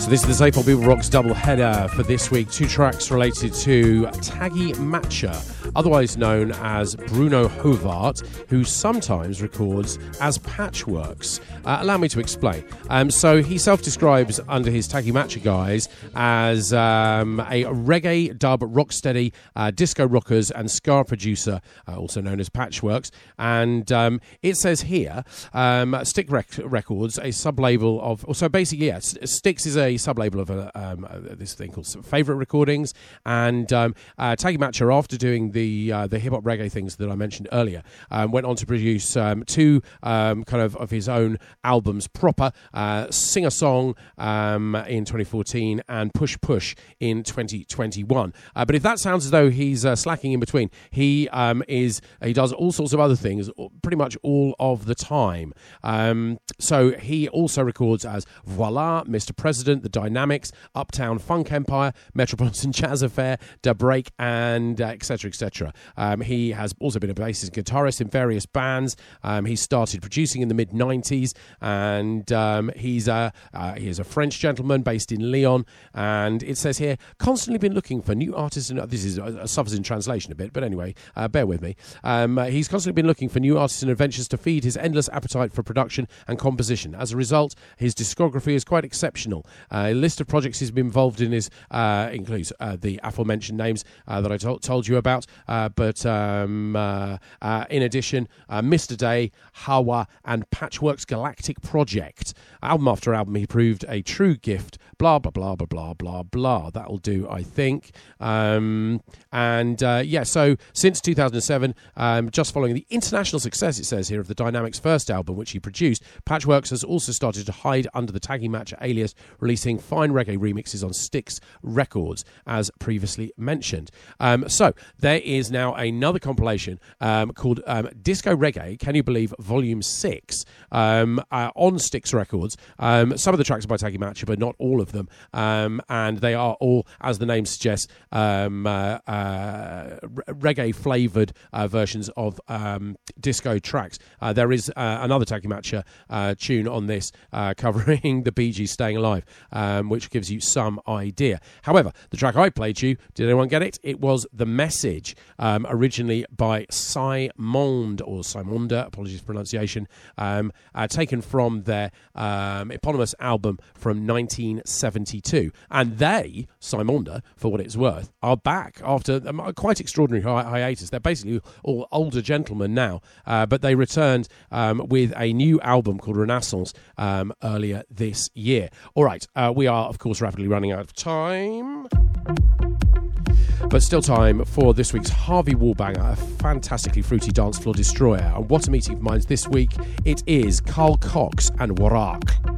So this is the Zaphod People Rocks double header for this week. 2 tracks related to Taggy Matcha, otherwise known as Bruno Hovart, who sometimes records as Patchworks. Allow me to explain. So he self-describes under his Taggy Matcha guise as a reggae, dub, rocksteady, disco rockers and ska producer, also known as Patchworks. And it says here, Stick Records, a sub-label of... So basically, yeah, Styx is a sub-label of this thing called Favourite Recordings, and Taggy Matcha, after doing the hip-hop reggae things that I mentioned earlier, went on to produce 2 kind of his own albums proper, Sing a Song in 2014 and Push Push in 2021. But if that sounds as though he's slacking in between, he does all sorts of other things pretty much all of the time. So he also records as Voila, Mr. President, The Dynamics, Uptown Funk Empire, Metropolitan Jazz Affair, Da Break, and etc. etc. He has also been a bassist and guitarist in various bands. He started producing in the mid-90s, and he is a French gentleman based in Lyon. And it says here, constantly been looking for new artists. And this is suffers in translation a bit, but anyway, bear with me. He's constantly been looking for new artists and adventures to feed his endless appetite for production and composition. As a result, his discography is quite exceptional. A list of projects he's been involved in includes the aforementioned names that I told you about, but in addition, Mr. Day, Hawa, and Patchworks Galactic Project. Album after album, he proved a true gift. Blah, blah, blah, blah, blah, blah, blah. That'll do, I think. So since 2007, just following the international success, it says here, of the Dynamics' first album, which he produced, Patchworks has also started to hide under the Taggy Matcha alias, releasing fine reggae remixes on Styx Records, as previously mentioned. So there is now another compilation called Disco Reggae, Can You Believe, Volume 6, on Styx Records. Some of the tracks are by Taggy Matcha, but not all of them. And they are all, as the name suggests, reggae-flavoured versions of disco tracks. There is another Taggy Matcha tune on this covering the Bee Gees' Staying Alive, which gives you some idea. However, the track I played you, did anyone get it? It was The Message, originally by Simonde, or Simonda, apologies for pronunciation, taken from their eponymous album from 1972. And they, Simonda, for what it's worth, are back after a quite extraordinary hiatus. They're basically all older gentlemen now, but they returned with a new album called Renaissance earlier this year. All right, we are, of course, rapidly running out of time. But still time for this week's Harvey Wallbanger, a fantastically fruity dance floor destroyer. And what a meeting of minds this week. It is Carl Cox and Warraq.